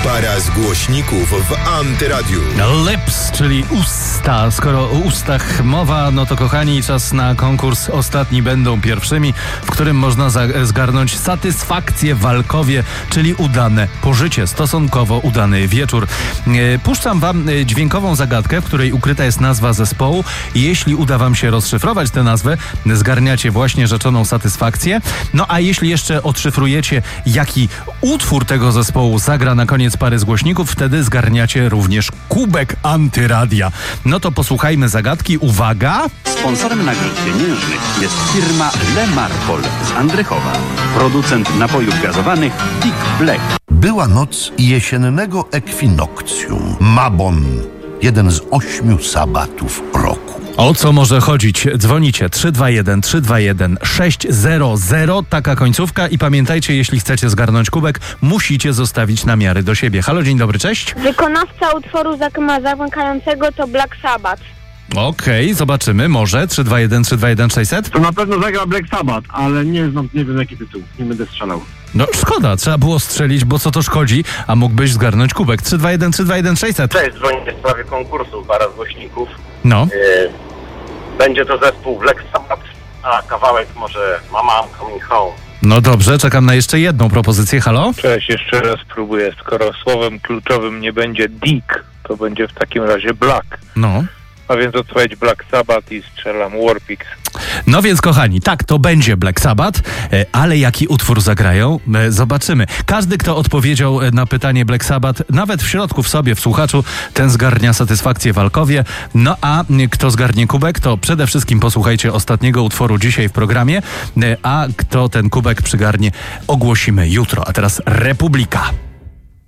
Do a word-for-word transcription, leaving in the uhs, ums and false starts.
Para z głośników w Antyradiu. Lips, czyli usta. Skoro o ustach mowa, no to kochani, czas na konkurs Ostatni będą pierwszymi, w którym można za- zgarnąć satysfakcję w Walkowie, czyli udane pożycie, stosunkowo udany wieczór. E, puszczam wam e, dźwiękową zagadkę, w której ukryta jest nazwa zespołu. Jeśli uda wam się rozszyfrować tę nazwę, zgarniacie właśnie rzeczoną satysfakcję. No a jeśli jeszcze odszyfrujecie, jaki utwór tego zespołu zagra na koniec pary z głośników, wtedy zgarniacie również kubek Antyradia. No to posłuchajmy zagadki. Uwaga! Sponsorem nagród pieniężnych jest firma Le Marpol z Andrychowa. Producent napojów gazowanych Dick Black. Była noc jesiennego ekwinokcjum. Mabon, jeden z ośmiu sabatów roku. O co może chodzić? Dzwonicie trzy dwa jeden trzy dwa jeden sześć zero zero, taka końcówka, i pamiętajcie, jeśli chcecie zgarnąć kubek, musicie zostawić namiary do siebie. Halo, dzień dobry, cześć. Wykonawca utworu Zakma zamykającego to Black Sabbath. Okej, okay, zobaczymy, może trzy dwa jeden trzy dwa jeden sześć zero zero? To na pewno zagra Black Sabbath, ale nie znam, nie wiem jaki tytuł, nie będę strzelał. No szkoda, trzeba było strzelić, bo co to szkodzi, a mógłbyś zgarnąć kubek. trzy dwa jeden trzy dwa jeden sześć zero zero. Cześć, dzwonię w sprawie konkursu Para z głośników. No. Yy, będzie to zespół Black Sabbath, a kawałek może Mama I'm Coming Home. No dobrze, czekam na jeszcze jedną propozycję. Halo? Cześć, jeszcze raz próbuję. Skoro słowem kluczowym nie będzie Dick, to będzie w takim razie Black. No. A więc odpowiedź Black Sabbath i strzelam Warpix. No więc kochani, tak, to będzie Black Sabbath, e, ale jaki utwór zagrają? E, zobaczymy. Każdy, kto odpowiedział na pytanie Black Sabbath, nawet w środku, w sobie, w słuchaczu, ten zgarnia satysfakcję w Walkowie. No a kto zgarnie kubek, to przede wszystkim posłuchajcie ostatniego utworu dzisiaj w programie, e, a kto ten kubek przygarnie, ogłosimy jutro. A teraz Republika.